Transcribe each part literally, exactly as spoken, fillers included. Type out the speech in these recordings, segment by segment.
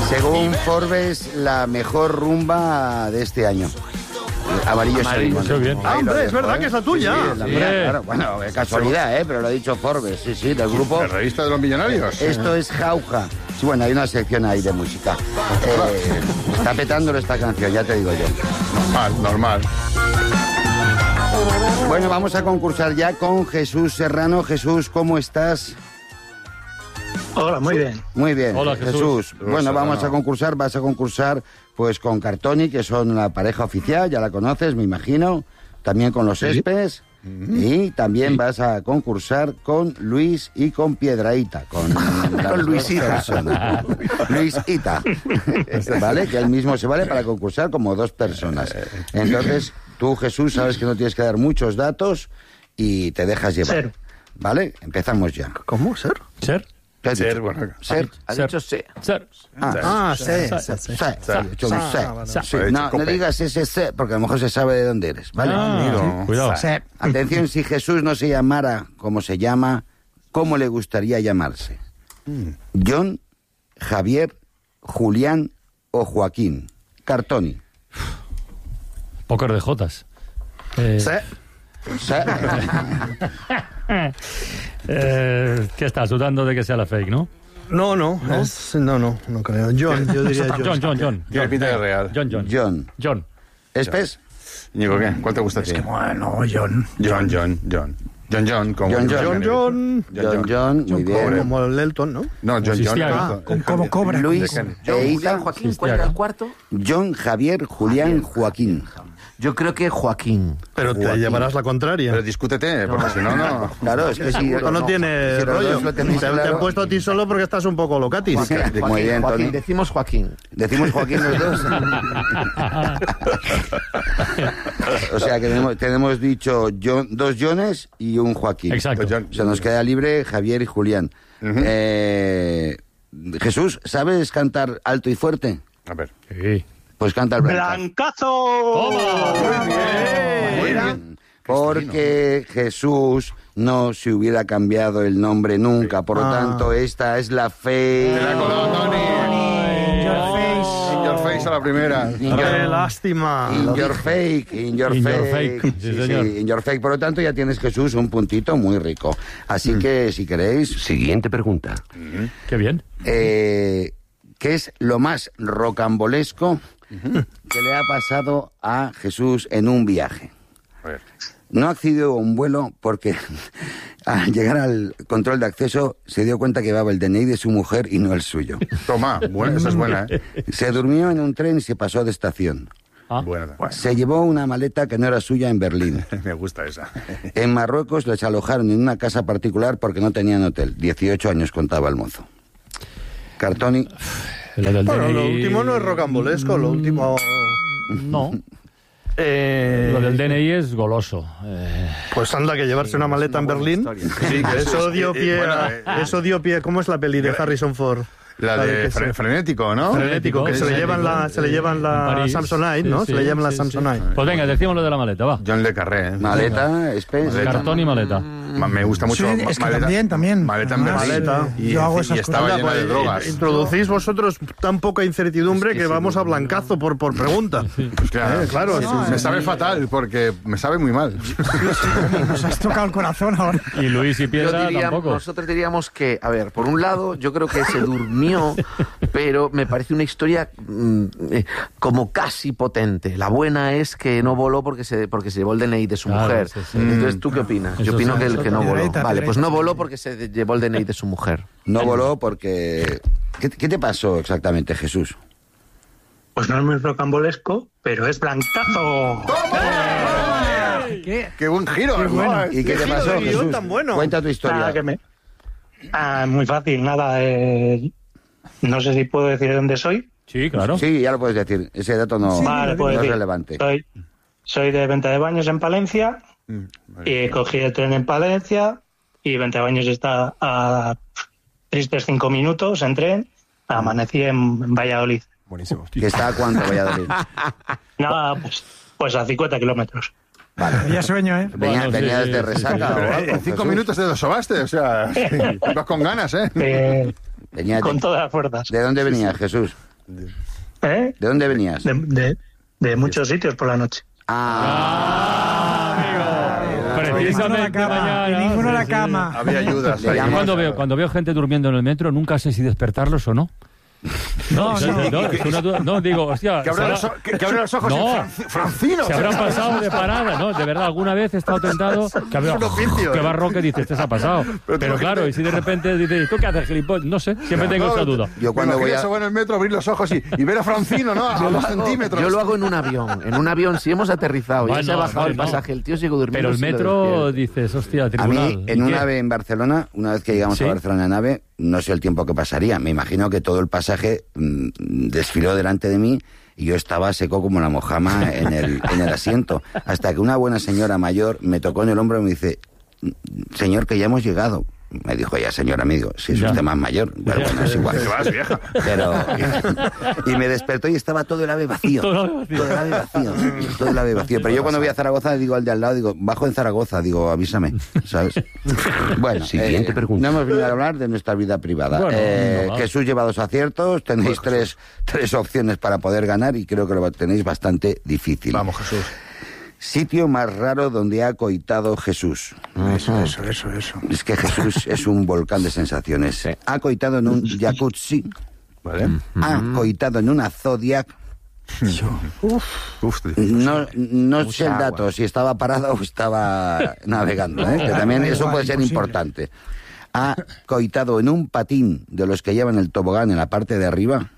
Según Forbes, la mejor rumba de este año. Amarillo Amarillo, Sevilla. bien. Ah, hombre, es verdad ¿eh? que es la tuya. Sí, sí, la mía, claro. Bueno, es casualidad, ¿eh? Pero lo ha dicho Forbes, sí, sí, del grupo. ¿La revista de los millonarios? Esto es Jauja. Sí, bueno, hay una sección ahí de música. Eh, está petándolo esta canción, ya te digo yo. Normal, normal. Bueno, vamos a concursar ya con Jesús Serrano. Jesús, ¿cómo estás? Hola, muy bien. Muy bien, Hola, Jesús. Bueno, vamos a concursar, vas a concursar pues con Cartoni, que son la pareja oficial, ya la conoces, me imagino. También con los Espes. Y también sí. vas a concursar con Luis y con Piedrahíta. Con, con Luisita. Luisita. ¿Vale? Que él mismo se vale para concursar como dos personas. Entonces, tú, Jesús, sabes que no tienes que dar muchos datos y te dejas llevar. Ser. ¿Vale? Empezamos ya. ¿Cómo? ¿Ser? ¿Ser? ¿Qué has Ser, dicho? bueno. Ser. Ha Ser. dicho sí. Ser. Ah, Ah, sé. Ser. sé, sé. sé. Ser. He dicho un Ah, sé. vale. Sí. He dicho No, no cope. digas ese sé, porque a lo mejor se sabe de dónde eres. ¿Vale? Ah, Amigo. cuidado. Sé. Atención, si Jesús no se llamara como se llama, ¿cómo le gustaría llamarse? ¿John, Javier, Julián o Joaquín? Cartoni. Póker de Jotas. Eh, Sé. Sé. eh, ¿Qué estás dudando de que sea la fake, no? No, no, ¿No? Es, no, no, no creo. John, yo diría John. John, John, John. Tiene pinta de real. John, John. John. John. ¿Espes? Ñigo, ¿qué? ¿Cuál te gusta a ti? Bueno, John. John, John, John. John, John, como... John, John. John, John. John, John, muy bien. Como el Elton, ¿no? No, John, John. Existía, John, ¿Con cómo cobra? Luis, John, e Julián, Ita. Joaquín, ¿cuál era el cuarto? John, Javier, Julián, Joaquín. Yo creo que Joaquín. Pero te Joaquín. llevarás la contraria. Pero discútete, porque si no, no... Claro, es que si... Esto no tiene si los rollo. dos lo Te, tenéis te he claro. puesto a ti solo porque estás un poco locatis. Joaquín, Muy bien, Joaquín, Tony. decimos Joaquín. Decimos Joaquín los dos. O sea que tenemos, tenemos dicho John, dos Johnes y un Joaquín. Exacto. John. O sea, nos queda libre Javier y Julián. Ujú. eh, Jesús, ¿sabes cantar alto y fuerte? A ver. Sí. Pues canta el Blanca. ¡Blancazo! Muy bien. Porque Jesús no se hubiera cambiado el nombre nunca. Por lo Ah. tanto, esta es la fe. Te la ha colado, Tony. In your face a la primera. In your- ¡Qué lástima! In your fake, in your In your fake. fake, sí, señor. in your fake. Por lo tanto, ya tienes, Jesús, un puntito muy rico. Así que, si queréis, Siguiente pregunta. Qué bien. eh, ¿qué es lo más rocambolesco que le ha pasado a Jesús en un viaje? A ver. No accedió a un vuelo porque al llegar al control de acceso se dio cuenta que llevaba el D N I de su mujer y no el suyo. Toma, buena, esa es buena, ¿eh? Se durmió en un tren y se pasó de estación. Ah. Buena. Se llevó una maleta que no era suya en Berlín. Me gusta esa. En Marruecos les alojaron en una casa particular porque no tenían hotel. dieciocho años contaba el mozo. Cartoni. Lo del Bueno, D N I... lo último no es rocambolesco, lo último... No. Eh, Lo del D N I es goloso. Eh, Pues anda, que llevarse una maleta en Berlín. Sí, que Eso dio eh, pie bueno, a... eh, Eso dio pie... ¿Cómo es la peli de Harrison Ford? La de que fre- se- frenético, ¿no? Frenético, que se le llevan la, se le llevan En la París. Samsonite, ¿no? Sí, se le sí, llevan la sí, Samsonite. sí. Pues venga, decimos lo de la maleta, va. John Le Carré, ¿eh? Maleta, espes. Maleta. Cartón y maleta. Ma- Me gusta mucho. Sí, ma- es que también, también. Maleta en Además, Berlín. maleta. Y, Yo hago y esas estaba cosas. llena de Pues, drogas. Introducís vosotros tan poca incertidumbre que vamos a blancazo por, por pregunta. Pues claro, Eh, claro, Sí, sí, me sabe fatal porque me sabe muy mal. Nos has tocado el corazón ahora. Y Luis y Yo Piedra diría- tampoco. nosotros diríamos que, a ver, por un lado, yo creo que se durmió, pero me parece una historia mm, eh, como casi potente. La buena es que no voló porque se porque se llevó el D N I de su Claro, mujer. sí, sí. Entonces, ¿tú qué opinas? Eso Yo opino sí, que, el eso que no voló. Piedrita, Vale, pues Piedrita. no voló porque se llevó el D N I de su mujer. No voló porque... ¿Qué, qué te pasó exactamente, Jesús? Pues no es muy rocambolesco, pero es blancazo. ¿Qué? ¡Qué buen giro! ¿no? ¿Y qué te giro pasó, de guión Jesús? tan bueno. Cuenta tu Nada, historia. que me... Ah, muy fácil, nada. eh, No sé si puedo decir de dónde soy. Sí, claro. Sí, ya lo puedes decir. Ese dato no, Sí, Vale, no puedo es decir. relevante. Soy, soy de Venta de Baños en Palencia y cogí el tren en Palencia y Venta de Baños está a tristes cinco minutos en tren. Amanecí en, en Valladolid. Buenísimo. ¿Que está a cuánto, Valladolid? Nada, pues, pues a cincuenta kilómetros. Había sueño, ¿eh? Venía, Bueno, venías sí, de sí, resaca Pero o eh, algo, en cinco Jesús. minutos te desobaste, o sea, vas con ganas, ¿eh? Eh, Venía con de, todas las fuerzas. ¿De dónde venías, Jesús? ¿Eh? ¿De dónde venías? De, de, de muchos sitios por la noche. Ah, Precisamente cama, mañana. y ninguno a la Sí, sí. cama. Había ayudas. Le ahí. Yo llamo- cuando veo, cuando veo gente durmiendo en el metro, nunca sé si despertarlos o no. No, no, no, es una duda. No, digo, hostia. Que abra será- los, o- que, que abra los ojos No. y Franci- Francino. Se habrán pasado de parada, ¿no? De verdad, alguna vez he estado tentado que había un oficio, que ¿eh? barro que dices, te ha pasado. Pero Pero, tú claro, imagínate- y si de repente dices, ¿tú qué haces, gilipollas? No sé, siempre tengo No, esa duda. yo cuando Me voy imagino a... eso en el metro, abrir los ojos y, y ver a Francino, ¿no? A dos centímetros. Yo lo hago en un avión. En un avión, si hemos aterrizado y ya Bueno, se ha bajado vale, el no. pasaje, el tío sigue durmiendo. Pero el si lo metro despierta. dices, hostia, A tribunal. mí, ¿y en una qué? nave en Barcelona, una vez que llegamos ¿Sí? a Barcelona en nave, no sé el tiempo que pasaría. Me imagino que todo el pasaje mm, desfiló delante de mí y yo estaba seco como la mojama en el, en el asiento. Hasta que una buena señora mayor me tocó en el hombro y me dice, señor, que ya hemos llegado. Me dijo ella, señora, me digo, si es Ya. usted más mayor. Pero bueno, es igual. Que vas, vieja. Pero, y me despertó y estaba todo el ave vacío. Todo el ave vacío. Todo el ave vacío. Todo el ave vacío. Pero yo cuando voy a Zaragoza digo al de al lado, digo, bajo en Zaragoza, digo, avísame, ¿sabes? Bueno, Siguiente eh, pregunta. no hemos venido a hablar de nuestra vida privada. Bueno, Eh, no, no. Jesús lleva dos aciertos, tenéis tres, tres opciones para poder ganar y creo que lo tenéis bastante difícil. Vamos, Jesús. Sitio más raro donde ha coitado Jesús. Eso, eso, eso, eso. Es que Jesús es un volcán de sensaciones. Ha coitado en un jacuzzi, ¿Vale? ha coitado en una Zodiac. Uf, No, no Mucha sé el agua. dato, si estaba parado o estaba navegando, ¿eh? Que también Da eso igual, puede ser imposible. importante. Ha coitado en un patín de los que llevan el tobogán en la parte de arriba,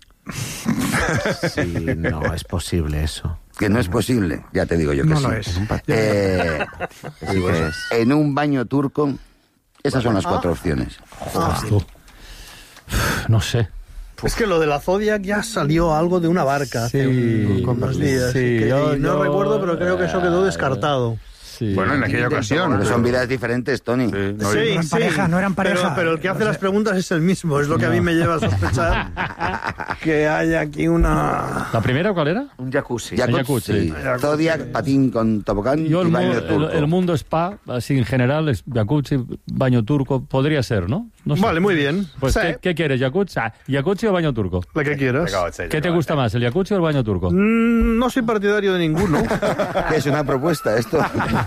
Sí, no, es posible eso. que no es posible, ya te digo yo que No sí. lo es. Eh, Sí que es. en un baño turco, esas son las cuatro opciones. Joder, tú. No sé. Es que lo de la Zodiac ya salió algo de una barca hace Sí, un- unos días. sí, y que- yo- y no yo- recuerdo, pero creo que eso quedó descartado. Sí. Bueno, en aquella ocasión. Pero son pero- vidas diferentes, Tony. Sí, no, Sí, eran sí, pareja, no eran pareja. Pero, pero el que hace las preguntas es el mismo, es lo que a mí me lleva a sospechar que hay aquí una... ¿La primera cuál era? Un jacuzzi. Jacuzzi, Jacuzzi. Zodiac, patín con tobogán Yo y el, baño mu- el, turco. el mundo spa, así en general, es jacuzzi, baño turco, podría ser, ¿no? No sé. Vale, muy bien. Pues, Sí, ¿qué, qué quieres, jacuzzi? Ah, ¿jacuzzi o baño turco? la que quieras. ¿Qué te gusta más, el jacuzzi o el baño turco? Mm, No soy partidario de ninguno. Es una propuesta esto.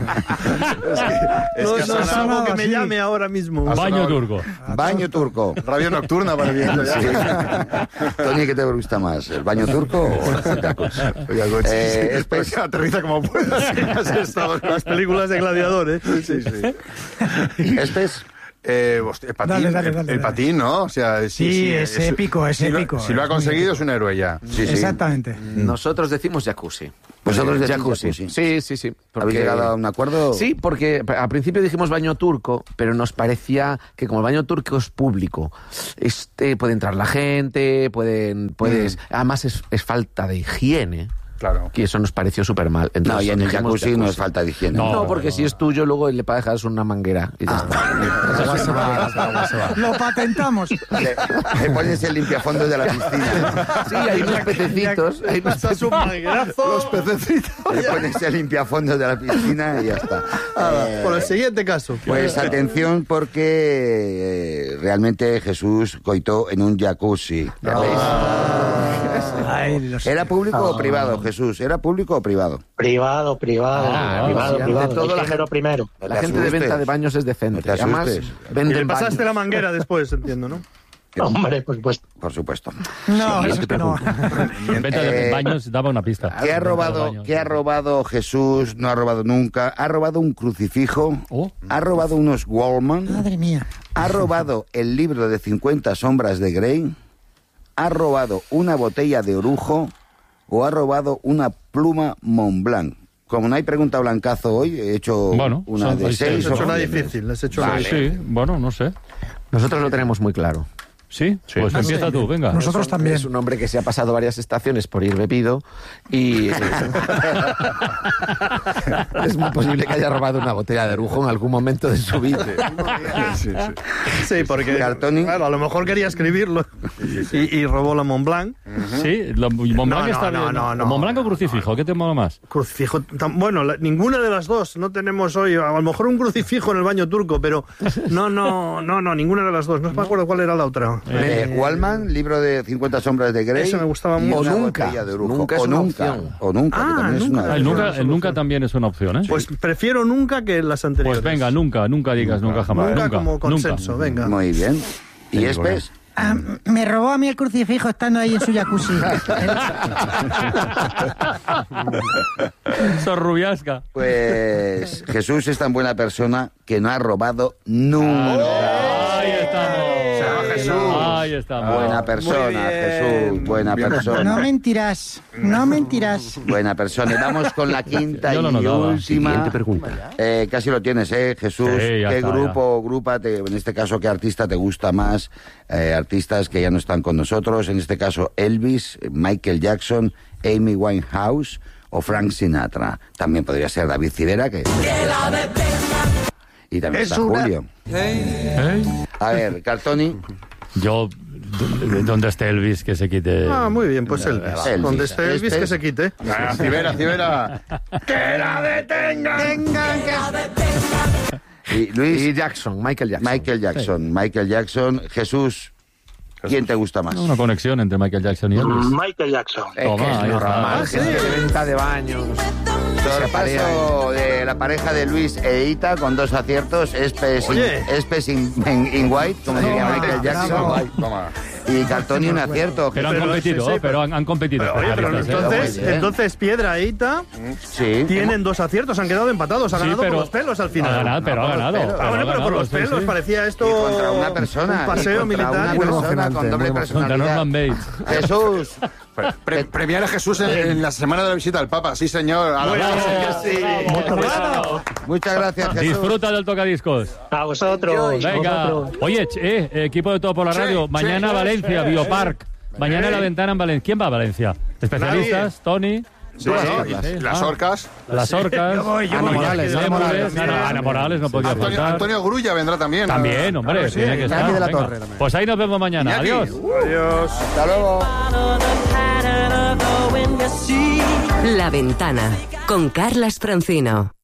no que no ha es sonado algo que me así. llame ahora mismo. Baño turco. Baño turco. Radio nocturna para viendo ya. Sí. Tony, ¿qué te gusta más? ¿El baño turco o el jacuzzi? Eh, es Pues aterriza como puedas. Si has estado en Las películas de gladiadores. Sí, sí. ¿Espes? Eh, hostia, el patín, Dale, dale, el- dale, el dale. patín, ¿no? O sea, sí, Sí, sí, es épico, es si lo- épico, si lo ha es muy conseguido, épico. es un héroe ya. Sí, sí. Exactamente. Nosotros decimos jacuzzi. Vosotros decís jacuzzi. jacuzzi. Sí, sí, sí. ¿Habéis llegado a un acuerdo? Sí, porque al principio dijimos baño turco, pero nos parecía que como el baño turco es público, este, puede entrar la gente, pueden, puedes, Mm. además es, es falta de higiene. Claro. Que eso nos pareció súper mal. No, y en el jacuzzi no es falta de higiene. No. No, porque si es tuyo, luego le dejas una manguera y ya Ah. está. El agua se va, el agua se va. Lo patentamos. Le, le pones el limpiafondos de la piscina. Sí, hay unos pececitos. Hay unos Estás un manguerazo. Los pececitos. Le pones el limpiafondos de la piscina y ya está. Eh, Por el siguiente caso. Pues atención porque eh, realmente Jesús coitó en un jacuzzi. ¿Ya veis? Ay, los- ¿Era público o privado, Jesús? ¿Era público o privado? Privado, privado, Ah, privado, sí, privado. ante todo, El la género primero. No La te gente de asustes. venta de baños es decente. No te Además, asustes. Y venden le pasaste baños. la manguera después, entiendo, ¿no? Hombre, por supuesto. Por supuesto. No, Sí, es que no. En venta de Eh, baños daba una pista. ¿Qué ha robado, Baños. ¿Qué ha robado Jesús? No ha robado nunca. Ha robado un crucifijo. Oh. Ha robado unos Wallman. Madre mía. Ha robado el libro de cincuenta sombras de Grey. Ha robado una botella de orujo. O ha robado una pluma Montblanc. Como no hay pregunta blancazo hoy, he hecho Bueno, una son- de hay seis. seis. Has hecho o- una difícil, has hecho una Sí, difícil. sí, bueno, no sé. Nosotros lo tenemos muy claro. ¿Sí? Pues empieza tú, venga. Nosotros Es un- también. Es un hombre que se ha pasado varias estaciones por ir bebido y es muy posible que haya robado una botella de orujo en algún momento de su vida. Sí, sí. Sí, porque Cartoni. claro, a lo mejor quería escribirlo y, y robó la Montblanc. Sí, lo- Montblanc No, no, está no, bien. no, no. ¿Montblanc o crucifijo? ¿Qué te mola más? Crucifijo. tam- Bueno, la- ninguna de las dos. No tenemos hoy. A lo mejor un crucifijo en el baño turco, pero no, no, no, no, ninguna de las dos. No me acuerdo cuál era la otra. no. Eh, Eh, Wallman, libro de cincuenta sombras de Grey. Eso me gustaba y mucho. una O nunca. botella de orujo. Nunca es o una nunca. opción. O nunca, que Ah, también es nunca. una Ah, el nunca, Bueno, el nunca también es una opción, ¿eh? Pues prefiero nunca que las anteriores. Pues venga, nunca, nunca digas nunca, jamás. Nunca, Nunca, como consenso, nunca. venga. Muy bien. ¿Y Sí, Espes? Ah, me robó a mí el crucifijo estando ahí en su jacuzzi. Sorrubiasca. Pues Jesús es tan buena persona que no ha robado nunca. Ahí estamos. Ahí estamos. Buena persona, Muy bien. Jesús. Buena Bien. persona. No mentirás, no mentirás. Buena persona. Y vamos con la quinta Yo y lo notaba. última. Siguiente pregunta. Eh, casi lo tienes, ¿eh, Jesús? Sí, ya ¿Qué está, grupo o grupa, te, en este caso, qué artista te gusta más? Eh, artistas que ya no están con nosotros, en este caso Elvis, Michael Jackson, Amy Winehouse o Frank Sinatra. También podría ser David Civera, que... Y también Es está una- Julio. ¿Eh? A ver, Cartoni. Yo, d- donde esté Elvis, que se quite. Ah, muy bien, pues Elvis. Elvis. Donde esté Elvis, Este- que se quite. Ah, Civera, Civera. Y Luis, Y Jackson, Michael Jackson. Michael Jackson. Michael Jackson. Jesús, ¿quién te gusta más? Una conexión entre Michael Jackson y Elvis. Michael Jackson. Toma, ahí está. Normal, que se venta de baños. Sorpaso de la pareja de Luis e Ita con dos aciertos. Espes in, Oye. Espes in, in- in white, como diría Michael Jackson. Toma. Y Cartoni un acierto. Pero han Pero competido, sí, sí, pero han, han competido. Pero, oye, pero especialistas, ¿eh? entonces, Muy bien. entonces Piedra e Ita Sí. tienen dos aciertos, han quedado empatados, ha Sí, ganado pero- por los pelos al final. Ha ganado, pero ha ganado. pelos. Ah, pero bueno, ha pero por ganado, los sí, pelos sí. parecía esto Y contra una persona. un y paseo contra militar. una Muy persona emocionante, con doble muy Contra Norman personalidad. Bates. Jesús. Pre- premiar a Jesús en, en la semana de la visita al Papa. Sí, señor. A la Bueno, bravo. sí, Bravo. Muchas gracias, Jesús. Disfruta del tocadiscos. A vosotros. Venga. vosotros. Oye, ch- eh, equipo de Todo por la Sí, Radio. sí, Mañana sí, Valencia, sí, Biopark. Mañana en la ventana en Valencia. ¿Quién va a Valencia? Especialistas, Tony. Sí, sí. Las orcas. Las orcas. Yo voy, yo Ana voy. Morales, Ana Ana Morales. Morales, Ana, Ana Morales no podía Antonio, faltar. Antonio Grulla vendrá también. También, hombre, Claro, sí, tiene que Iñaki estar. de la Venga. Torre también. Pues ahí nos vemos mañana. Iñaki. Adiós. Adiós. Hasta luego. La Ventana con Carlas Francino.